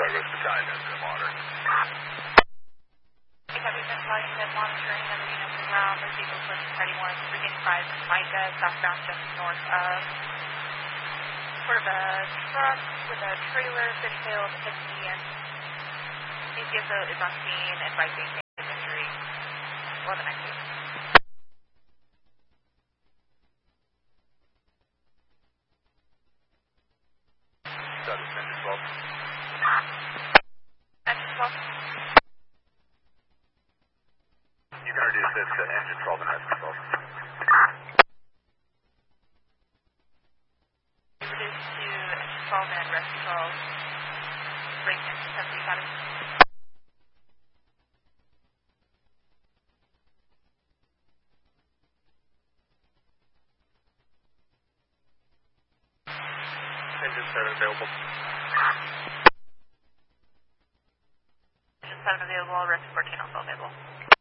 Douglas Battalion, engine monitor. Heavy been flying and monitoring other units around. There's vehicles with Freddy Morris, Virginia 5 and Micah, southbound just north of sort of a truck with a trailer been failed hit the end. DCSO is on scene, advising injury. 1198. Douglas, engine 12. Engine 12. You can reduce this to engine 12 and engine 12. Reduced to engine 12 and rescue 12. Break engine 70, got it. Engine 7 available. Engine 7 available, rescue 14 also available.